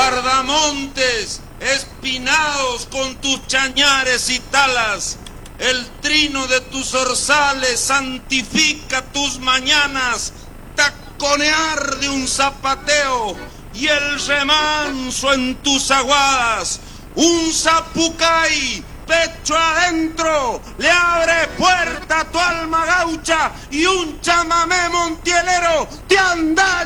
Guardamontes, espinados con tus chañares y talas, el trino de tus orzales santifica tus mañanas, taconear de un zapateo y el remanso en tus aguadas, un zapucay pecho adentro le abre puerta a tu alma gaucha y un chamamé montielero te anda